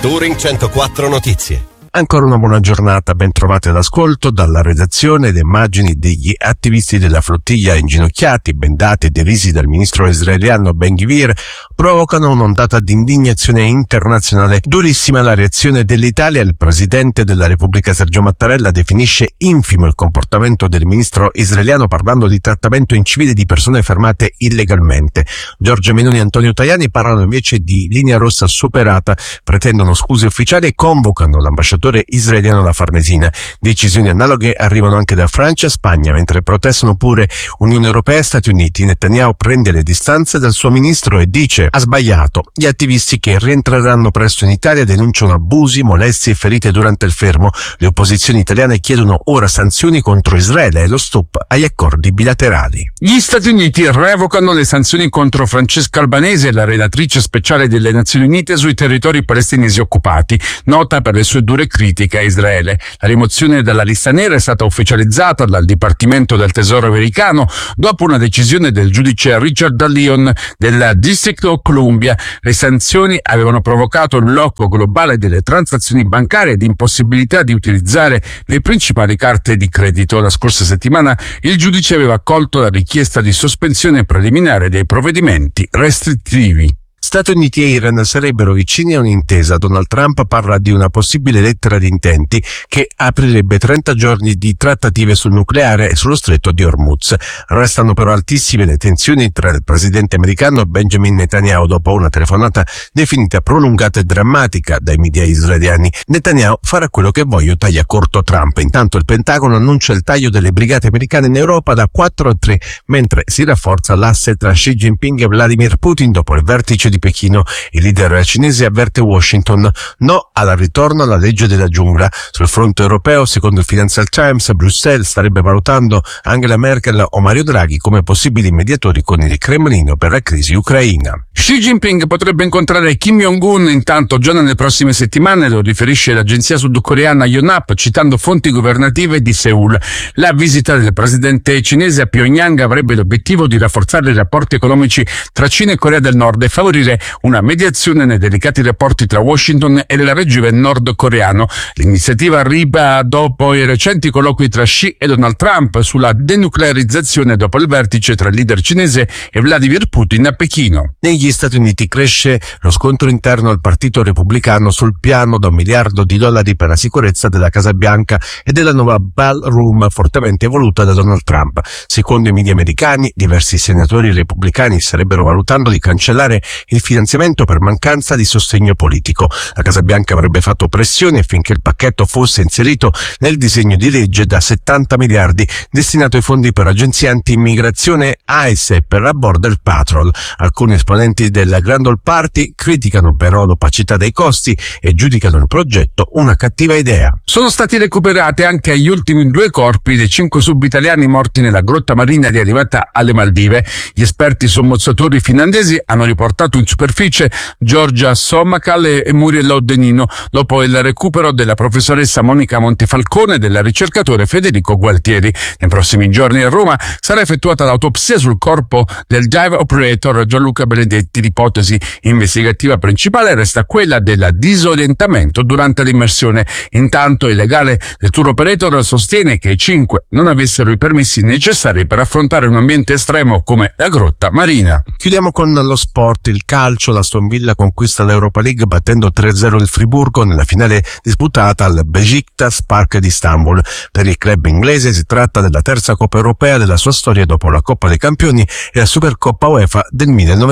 Touring 104 Notizie. Ancora una buona giornata, ben trovate all'ascolto. Dalla redazione le immagini degli attivisti della flottiglia inginocchiati, bendati e derisi dal ministro israeliano Ben Gvir provocano un'ondata di indignazione internazionale durissima. La reazione dell'Italia: il presidente della Repubblica Sergio Mattarella definisce infimo il comportamento del ministro israeliano, parlando di trattamento incivile di persone fermate illegalmente. Giorgia Meloni e Antonio Tajani parlano invece di linea rossa superata, pretendono scuse ufficiali e convocano l'ambasciatore israeliano alla Farnesina. Decisioni analoghe arrivano anche da Francia e Spagna, mentre protestano pure Unione Europea e Stati Uniti. Netanyahu prende le distanze dal suo ministro e dice: ha sbagliato. Gli attivisti che rientreranno presto in Italia denunciano abusi, molestie e ferite durante il fermo. Le opposizioni italiane chiedono ora sanzioni contro Israele e lo stop agli accordi bilaterali. Gli Stati Uniti revocano le sanzioni contro Francesca Albanese, la relatrice speciale delle Nazioni Unite sui territori palestinesi occupati, nota per le sue dure critiche a Israele. La rimozione dalla lista nera è stata ufficializzata dal Dipartimento del Tesoro americano dopo una decisione del giudice Richard Leon del District of Columbia. Le sanzioni avevano provocato il blocco globale delle transazioni bancarie ed impossibilità di utilizzare le principali carte di credito. La scorsa settimana il giudice aveva accolto la richiesta di sospensione preliminare dei provvedimenti restrittivi. Stati Uniti e Iran sarebbero vicini a un'intesa. Donald Trump parla di una possibile lettera di intenti che aprirebbe 30 giorni di trattative sul nucleare e sullo stretto di Hormuz. Restano però altissime le tensioni tra il presidente americano Benjamin Netanyahu dopo una telefonata definita prolungata e drammatica dai media israeliani. Netanyahu farà quello che voglio, taglia corto Trump. Intanto il Pentagono annuncia il taglio delle brigate americane in Europa da 4 a 3, mentre si rafforza l'asse tra Xi Jinping e Vladimir Putin dopo il vertice di Pechino. Il leader cinese avverte Washington: no al ritorno alla legge della giungla. Sul fronte europeo, secondo il Financial Times, Bruxelles starebbe valutando Angela Merkel o Mario Draghi come possibili mediatori con il Cremlino per la crisi ucraina. Xi Jinping potrebbe incontrare Kim Jong-un intanto già nelle prossime settimane, lo riferisce l'agenzia sudcoreana Yonhap citando fonti governative di Seul. La visita del presidente cinese a Pyongyang avrebbe l'obiettivo di rafforzare i rapporti economici tra Cina e Corea del Nord e favorire una mediazione nei delicati rapporti tra Washington e il regime nordcoreano. L'iniziativa arriva dopo i recenti colloqui tra Xi e Donald Trump sulla denuclearizzazione dopo il vertice tra il leader cinese e Vladimir Putin a Pechino. Negli Stati Uniti cresce lo scontro interno al Partito Repubblicano sul piano da $1 miliardo per la sicurezza della Casa Bianca e della nuova ballroom fortemente voluta da Donald Trump. Secondo i media americani, diversi senatori repubblicani starebbero valutando di cancellare il finanziamento per mancanza di sostegno politico. La Casa Bianca avrebbe fatto pressione affinché il pacchetto fosse inserito nel disegno di legge da 70 miliardi destinato ai fondi per agenzie anti-immigrazione ICE e per la Border Patrol. Alcuni esponenti del Grand Old Party criticano però l'opacità dei costi e giudicano il progetto una cattiva idea. Sono stati recuperati anche gli ultimi 2 corpi dei 5 sub-italiani morti nella grotta marina derivata alle Maldive. Gli esperti sommozzatori finlandesi hanno riportato in superficie Giorgia Sommakal e Muriel Odenino dopo il recupero della professoressa Monica Montefalcone e del ricercatore Federico Gualtieri. Nei prossimi giorni a Roma sarà effettuata l'autopsia sul corpo del dive operator Gianluca Benedetti. L'ipotesi investigativa principale resta quella del disorientamento durante l'immersione. Intanto il legale del tour operator sostiene che i 5 non avessero i permessi necessari per affrontare un ambiente estremo come la grotta marina. Chiudiamo con lo sport, il calcio. L'Aston Villa conquista l'Europa League battendo 3-0 il Friburgo nella finale disputata al Beşiktaş Park di Istanbul. Per il club inglese si tratta della terza Coppa Europea della sua storia dopo la Coppa dei Campioni e la Supercoppa UEFA del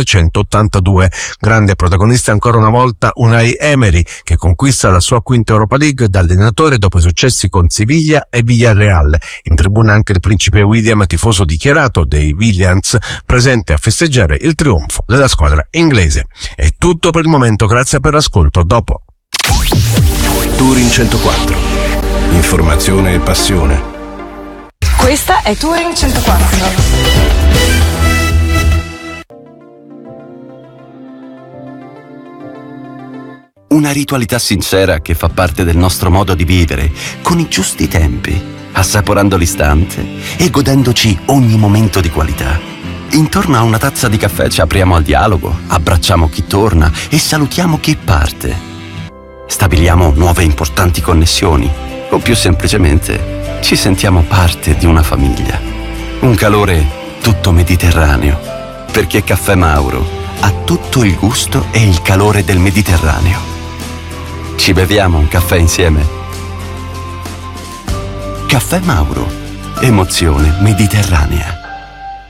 1982. Grande protagonista ancora una volta Unai Emery, che conquista la sua quinta Europa League da allenatore dopo i successi con Siviglia e Villarreal. In tribuna anche il principe William, tifoso dichiarato dei Williams, presente a festeggiare il trionfo della squadra inglese. È tutto per il momento, grazie per l'ascolto. Dopo Touring 104. Informazione e passione. Questa è Touring 104. Una ritualità sincera che fa parte del nostro modo di vivere, con i giusti tempi, assaporando l'istante e godendoci ogni momento di qualità. Intorno a una tazza di caffè ci apriamo al dialogo, abbracciamo chi torna e salutiamo chi parte. stabiliamo nuove importanti connessioni o più semplicemente ci sentiamo parte di una famiglia. Un calore tutto mediterraneo, perché Caffè Mauro ha tutto il gusto e il calore del Mediterraneo. Ci beviamo un caffè insieme? Caffè Mauro, emozione mediterranea.